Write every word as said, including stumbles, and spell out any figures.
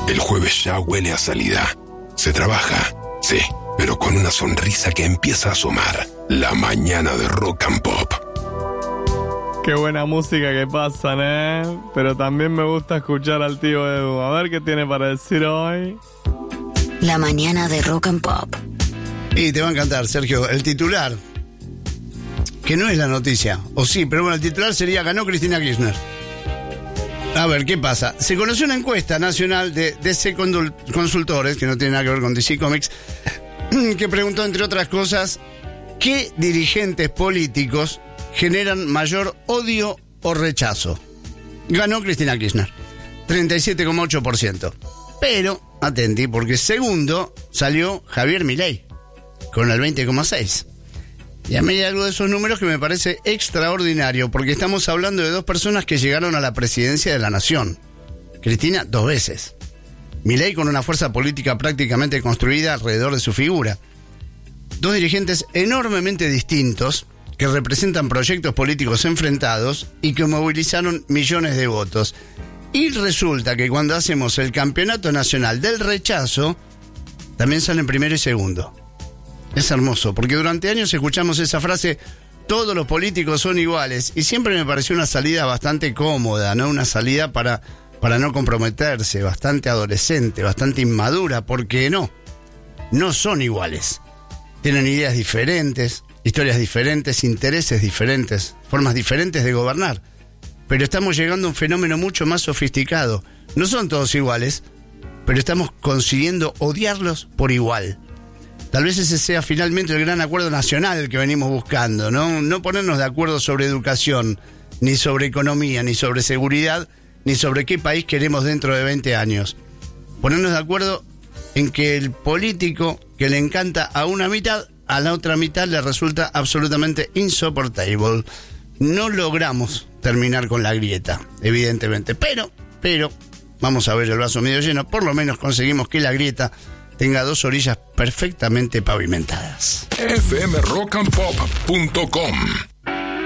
El jueves ya huele a salida. Se trabaja, sí, pero con una sonrisa que empieza a asomar. La mañana de Rock and Pop. Qué buena música que pasan, ¿eh? Pero también me gusta escuchar al tío Edu. A ver qué tiene para decir hoy. La mañana de Rock and Pop. Y te va a encantar, Sergio, el titular, que no es la noticia, o sí, pero bueno, el titular sería: ganó Cristina Kirchner. A ver, ¿qué pasa? Se conoció una encuesta nacional de D C Consultores, que no tiene nada que ver con D C Comics, que preguntó, entre otras cosas, ¿qué dirigentes políticos generan mayor odio o rechazo? Ganó Cristina Kirchner, treinta y siete coma ocho por ciento. Pero, atenti, porque segundo salió Javier Milei, con el veinte coma seis por ciento. Y a mí hay algo de esos números que me parece extraordinario, porque estamos hablando de dos personas que llegaron a la presidencia de la nación. Cristina dos veces. Milei con una fuerza política prácticamente construida alrededor de su figura. Dos dirigentes enormemente distintos que representan proyectos políticos enfrentados y que movilizaron millones de votos. Y resulta que cuando hacemos el campeonato nacional del rechazo, también salen primero y segundo. Es hermoso, porque durante años escuchamos esa frase: todos los políticos son iguales, y siempre me pareció una salida bastante cómoda, ¿no? Una salida para, para no comprometerse, bastante adolescente, bastante inmadura, porque no, no son iguales. Tienen ideas diferentes, historias diferentes, intereses diferentes, formas diferentes de gobernar. Pero estamos llegando a un fenómeno mucho más sofisticado. No son todos iguales, pero estamos consiguiendo odiarlos por igual. Tal vez ese sea finalmente el gran acuerdo nacional que venimos buscando, ¿no? No ponernos de acuerdo sobre educación, ni sobre economía, ni sobre seguridad, ni sobre qué país queremos dentro de veinte años. Ponernos de acuerdo en que el político que le encanta a una mitad, a la otra mitad le resulta absolutamente insoportable. No logramos terminar con la grieta, evidentemente, pero, pero, vamos a ver el vaso medio lleno, por lo menos conseguimos que la grieta tenga dos orillas perfectamente pavimentadas. F M rock and pop punto com